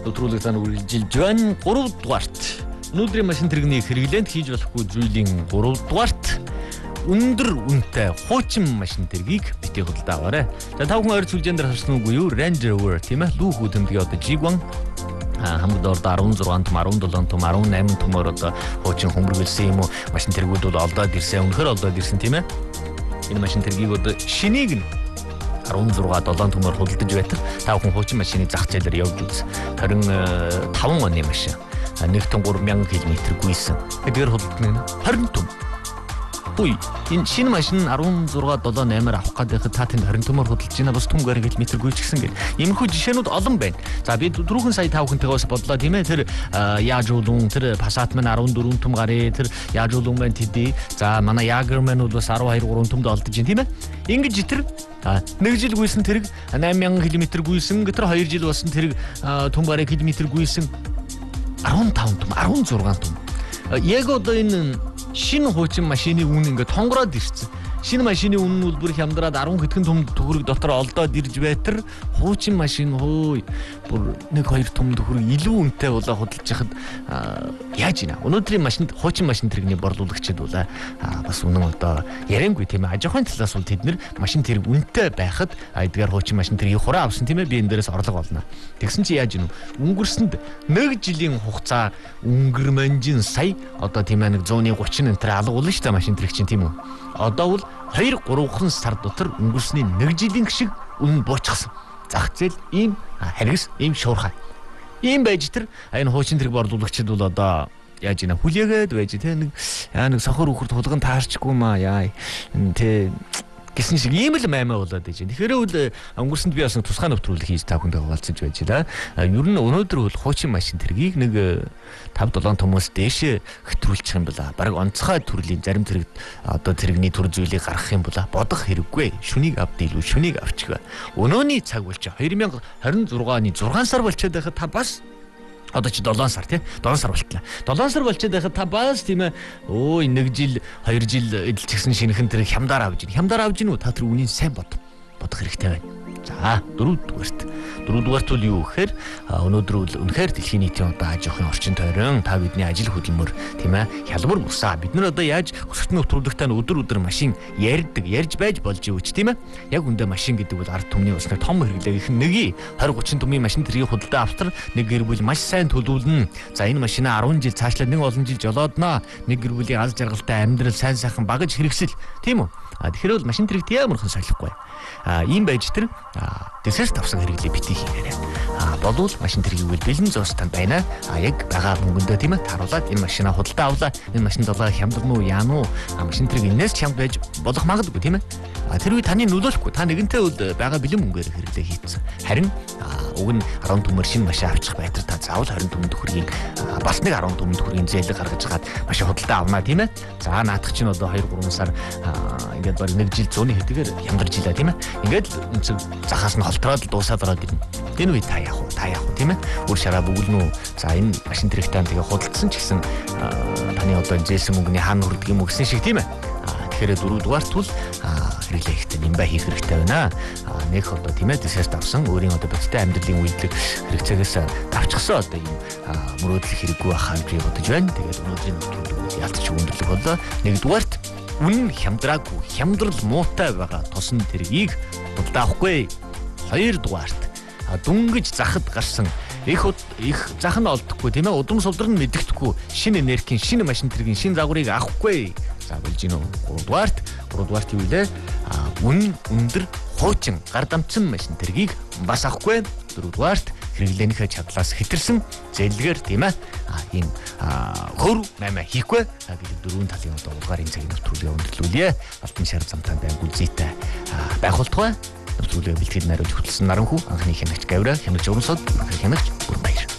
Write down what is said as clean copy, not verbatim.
Нэвтрүүлэгтээ үргэлжилж байна. 3 дугаарт. Өнөөдрийн машин тэрэгний хэрэглээнд хийж болохгүй зүйлийн 3 дугаарт өндөр үнэтэй хуучин машин тэргийг бити худалдаа аваарай. За та бүхэн ойр сүлжээн дээр харсан уу юу? Range Rover тийм ээ. Лүүхүү тэмдгээ одоо G1 хамгийн дорд 16 том, 17 том, 18 томор одоо хуучин хөмбөргөлсөн юм уу? Машин тэргүүд бол олдоод ирсэн. Үнэхээр олдоод ирсэн тийм ээ. Энэ машин тэргийг одоо шинийг нь 16 7 томор худалдаж байтал та бүхэн хуучин машины зах зээлээр явж үз. 25 оны машин. 1.3 км гүйсэн. Эдгээр худалдана нь 20 том. Үй, энэ шинэ машин 16 7 8-аар авах гэдэг та тэнд 20 томор худалдаж байна. Бас том км гүйчихсэн гэх. Иймэрхүү жишээнүүд олон байна. За би түрүүхэн сая та бүхэнтэйгээс бодлоо тийм ээ. Тэр яаж уулун, тэр Passat маань 14 том гарыг, тэр яаж уулун маань тэдий. За манай Jaguar маань бол бас 12 3 томд олдож байна тийм ээ. Ингэж тэр 1 жил гүйсэн тэрэг 8000 км гүйсэн. Тэр 2 жил болсон тэрэг том гарыг км гүйсэн 15 том, 16 том. Яг одоо энэ шинэ хуучин машины үн ингээд тонгороод ирсэн. Шинэ машины үн нь бүр хямдраад 10 хэдхэн том төгрөг дотор олдоод ирж байтар хуучин машин хөөе. Бүр 1-2 том төгрөг илүү үнэтэй болоо худалдаж яхад яаж ийна. Өнөөдрийн машинд хуучин машин тэрэгний борлуулагчид бол бас үнэн одоо яриангүй тийм ээ. Аж ахуйн талаас бол тэд нэр машин тэрэг үнэтэй байхад эдгээр хуучин машин тэргийг хураа авсан тийм ээ. Би энэ дээрээс орлого олно. Тэгсэн чи яаж ийна. Өнгөрсөнд 1 жилийн хугацаа өнгөрмөнжин сая одоо тийм ээ 130 энэ алга болно шүү дээ машин тэрэг чинь тийм үү. Одоо бол 2-3 сар дотор өнгөрсний 1 жилийн шиг үнэн буучсан. Зах зээл ийм харгас ийм шуурхай. Ийм байж тэр энэ хуучин тэрэг борлуулагчид бол одоо яаж ийна хүлээгээд байж тэ нэг сохор үхэрд хулган таарчгүй маа яа. Тэ гэсэн шиг ийм л маймаа болоод байж байна. Тэгэхээр үл өнгөрсөнд би бас тусгай нэвтрүүлэг хийж та бүхэндээ хуваалцаж байж да. Ер нь өнөөдөр бол хуучин машин тэргийг нэг 5-7 томоос дээш хэтрүүлчих юм байна. Бараг онцгой төрлийн зарим тэрэг одоо тэрэгний төр зүйлийг гаргах юм бол бодох хэрэггүй. Шүнийг авд илүү шүнийг авчих. Өнөөний цаг болчих 2026 оны 6 сар болчиход байхад та бас одоо чи 7 сар тий 7 сар болтлаа. 7 сар болчиход байхад та бас тийм ээ өө 1 жил 2 жил эдэлчихсэн шинэхэн тэр хямдаар авж ийн. Хямдаар авж ийн үү та тэр үнийг сайн бодох хэрэгтэй байна. За 4 дугаарт бол юу гэхээр өнөөдөр үл үнэхээр дэлхийн нийтийн одоо аж ахуйн орчин тойрон та бидний ажил хөдөлмөр тийм ээ хялбар бусаа бид нар одоо яаж өсөлт нэвтрүүлэгтээ өдөр машин ярьж байж болж ивч тийм ээ яг үндэ машин гэдэг бол ард түмний усны том хэрэглээг их нэгийг 20-30 томын машин тэргийг худалдаа автар нэг гэр бүл маш сайн төлөвлөнө. За энэ машинаа 10 жил цаашлаад нэг олон жил жолоодноо. Нэг гэр бүлийн аз жаргалтай амьдрал сайн сайхан багаж хэрэгсэл тийм үү. Тэгэхээр бол машин тэрэгт ямархан солихгүй. Ийм байж тэр дэсээс тавсан хэрэглээ бити хийгээрэй. Болвол машин тэргийг үл бэлэн зоос танд байна. Яг байгаа мөнгөндөө тийм ээ таруулаад энэ машинаа худалдаа авлаа. Энэ машин долоо хямдарна уу яана уу? Машин тэрэг энэс хямд байж болох магадгүй тийм ээ. Тэр үе таны нөлөөлөхгүй. Та нэгэнтээ үл байгаа бэлэн мөнгөөр хэрэглээ хийцэн. Харин уг нь 10 төмөр шинэ машин авчих байтар та заавал 20 төмөн төгрөгийн бас нэг 10 төмөн төгрөгийн зээлэг гаргаж хагаад машин худалдаа авнаа тийм ээ. За наадах чинь одоо 2-3 сар ингээд баг 1 жил 100-ны хэдгээр хямдарч илаа тийм ээ. Ингээд захаас нь холтроод дуусаад ороод ирнэ. Энэ үе та яах вэ тийм ээ. Үр шараа бүгэлнэ үү. За энэ машин тэрэгтэй тэгээ худалдсан ч гэсэн таны одоо зээлсэн мөнгөний хаана хүрдэг юм уу гэсэн шиг тийм ээ. Тэгэхээр 4 дугаарт бол хэрэглээ ихтэй нэмбэ хийх хэрэгтэй байна. Нэг одоо тийм ээ дэсээс давсан өөрийн одоо бодиттой амьдралын үйлдэл хэрэгцээгээс давчгсан одоо юм мөрөөдлөх хэрэггүй байхаа би бодож байна. Тэгээд өнөөдрийн нэвтрүүлэг ялцч өндөрлөг болоо. 1 дугаарт үнэн хямдраагүй хямдрал муутай байгаа тусан тэргийг худалдаа авахгүй. 2 дугаарт дүнгиж захад гарсан их зах нь олдохгүй тийм ээ удам сулдар нь мэддэхгүй шинэ энергийн шинэ машин тэргийн шинэ загварыг авахгүй. За болж гинөө 3 дугаарт юу вэ? Өндөр хуучин гар дамцсан машин тэргийг бас авахгүй. 4 дугаарт хэрэглээнийхээ чадлаас хэтэрсэн зээлгээр тийм ээ ийм хөр мамаа хийхгүй. Тэгээд 4 талын одоо угарын цагийн нэвтрүүлгээ өндөрлүүлье. Алтан шар замтай байгуул зүйтэй байгуултгай нэвтрүүлгээ бэлтгэл найруулж хөтлсөн Наранхүү анхны хянагч Гавра хянагч Өрөнсод хянагч Бүрбаяр.